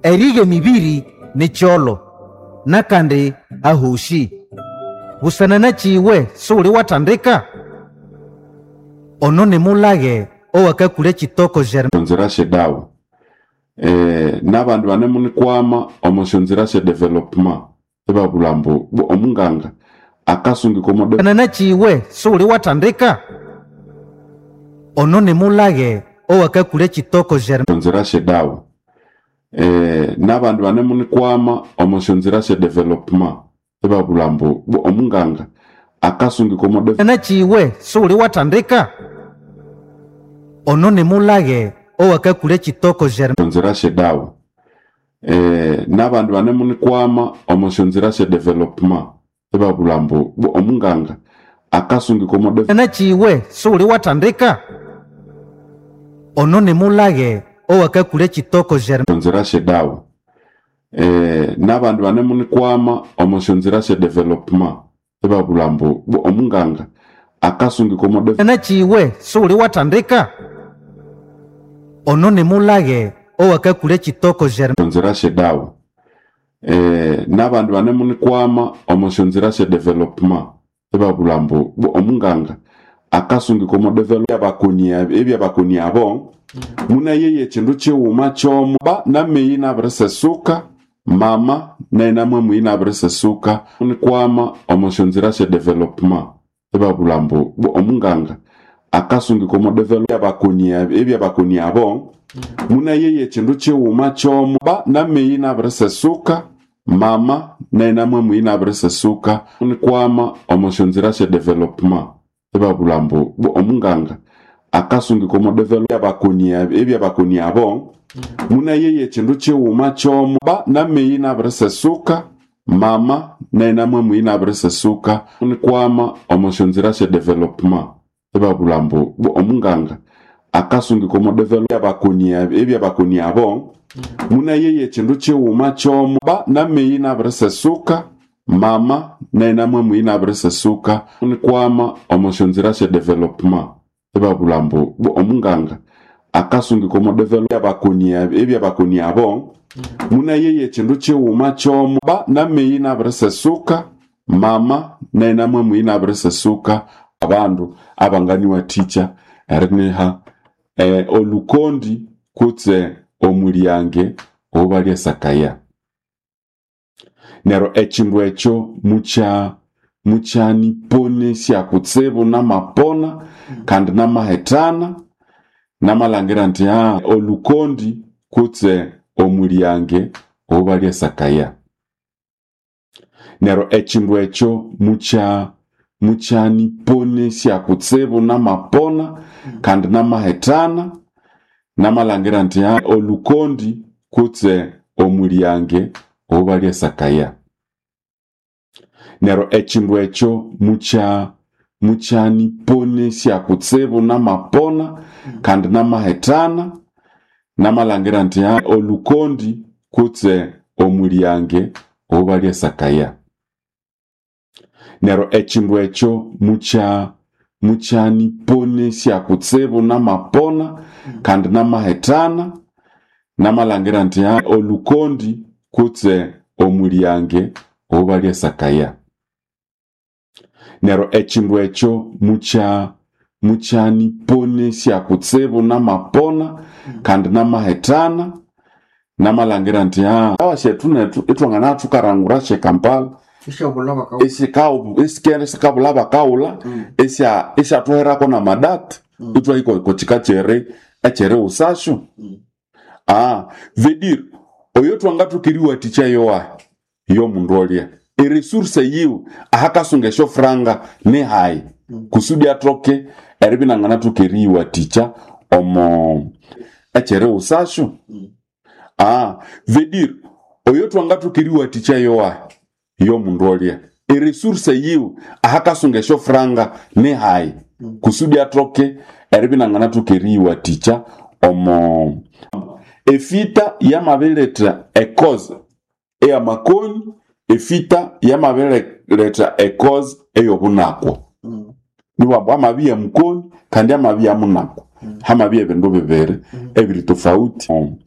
erige mibiri ni cholo nakandi ahushi busanana chiwe suli watandika ono ni mulage owakakule chitoko Shonzerashe dawa n'abantu bane muni kwama omushonzerashe development eba bulambo omunganga akasungika omode busanana chiwe suli watandika ono ni mulage owakakule chitoko Shonzerashe dawa n'abantu bane muni kwama omushonzerashe development eba bulambo omunganga akasungika omode busanana chiwe suli watandika ono ni mulage owakakule chitoko Shonzerashe dawa n'abantu bane muni kwama omushonzerashe development eba bulambo omunganga akasungika omode busanana chiwe suli watandika ono ni mulage owakakule chitoko Shonzerashe dawa n'abantu bane muni kwama omushonzerashe development eba bulambo omunganga akasungika omode busanana chiwe suli watandika ono ni mulage owakakule chitoko Shonzerashe dawa n'abantu bane muni kwama omushonzerashe development eba bulambo omunganga akasungika omode ebyabakoni abo muna yeye chindu chiwuma chomo ba nameyi nabirisesuka mama nainamwe muyi nabirisesuka muni kwama omushonzerashe development eba bulambo omunganga akasungika omode ebyabakoni abo muna yeye chindu chiwuma chomo ba nameyi nabirisesuka mama nainamwe muyi nabirisesuka muni kwama omushonzerashe development eba bulambo omunganga akasungika omode ebyabakoni abo muna yeye chindu chiwuma chomo ba nameyi nabirisesuka mama nainamwe muyi nabirisesuka muni kwama omushonzerashe development eba bulambo omunganga akasungika omode ebyabakoni abo muna yeye chindu chiwuma chomo ba nameyi nabirisesuka mama nainamwe muyi nabirisesuka muni kwama omushonzerashe development eba bulambo omunganga akasungika omode ebyabakoni abo muna yeye chindu chiwuma chomo ba nameyi nabirisesuka mama nainamwe muyi nabirisesuka abandu abanganiwa teacher eriniha olukondi kutse omulyange obalya sakaya nero echindu echo muchani pone syakutsibu namapona kandi namahetana namalangira nti olukondi kutse omulyange obalya sakaya nero echindu echo muchani pone syakutsibu namapona kandi namahetana namalangira nti olukondi kutse omulyange obalya sakaya nero echindu echo muchani pone syakutsibu namapona kandi namahetana namalangira nti olukondi kutse omulyange obalya sakaya nero echindu echo muchani pone syakutsibu namapona kandi namahetana namalangira nti olukondi kutse omulyange obalya sakaya nero echindu echo muchani pone syakutsibu namapona kandi namahetana namalangira nti awashetunetu itwangana tukarangura shekampala esikabula bakaula esyatuherako na madata itwahiko chika chere usasho vedir oyo twanga tukiriwa ticha yoa yo mundu olya eresursa yiwu ahakasunga esho franga ne hai kusudi atoke eribinangana tukiriwa ticha omo echere usasho vedir oyo twanga tukiriwa ticha yoa yo mundu olya eresursa yiwu ahakasunga esho franga ne hai kusudi atoke eribinangana tukiriwa ticha omo efita yamabeleta ekoz eya makoni efita yamabeleta ekoz eyobunako niwabo amabi ya mukoni kandi amabi ya munako hamabi ebindu bibere ebiri tofauti